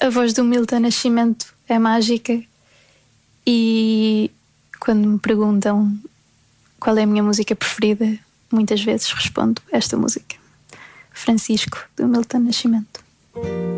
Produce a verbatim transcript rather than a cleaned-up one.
A voz do Milton Nascimento é mágica e quando me perguntam qual é a minha música preferida, muitas vezes respondo esta música, Francisco, do Milton Nascimento.